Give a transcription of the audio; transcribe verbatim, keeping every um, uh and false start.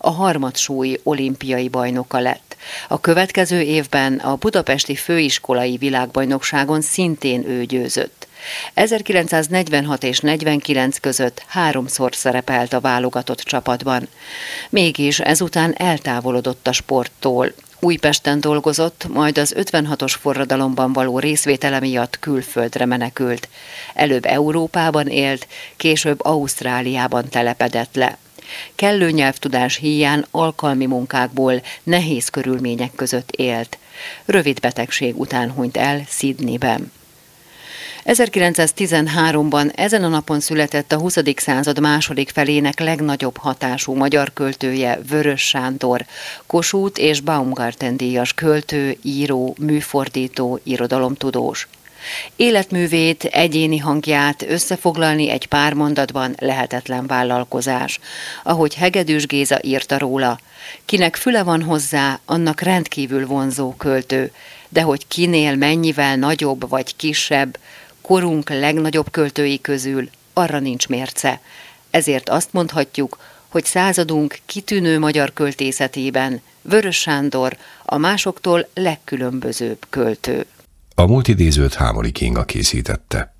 a harmadsúly olimpiai bajnoka lett. A következő évben a budapesti főiskolai világbajnokságon szintén ő győzött. ezerkilencszáznegyvenhat és negyvenkilenc között háromszor szerepelt a válogatott csapatban. Mégis ezután eltávolodott a sporttól. Újpesten dolgozott, majd az ötvenhatos forradalomban való részvétele miatt külföldre menekült. Előbb Európában élt, később Ausztráliában telepedett le. Kellő nyelvtudás híján alkalmi munkákból, nehéz körülmények között élt. Rövid betegség után hunyt el Sydneyben. ezerkilencszáztizenháromban ezen a napon született a huszadik század második felének legnagyobb hatású magyar költője, Vörös Sándor, Kossuth és Baumgarten díjas költő, író, műfordító, irodalomtudós. Életművét, egyéni hangját összefoglalni egy pár mondatban lehetetlen vállalkozás. Ahogy Hegedűs Géza írta róla, kinek füle van hozzá, annak rendkívül vonzó költő, de hogy kinél mennyivel nagyobb vagy kisebb, korunk legnagyobb költői közül arra nincs mérce. Ezért azt mondhatjuk, hogy századunk kitűnő magyar költészetében Vörös Sándor a másoktól legkülönbözőbb költő. A múlt idézőt Hámori Kinga készítette.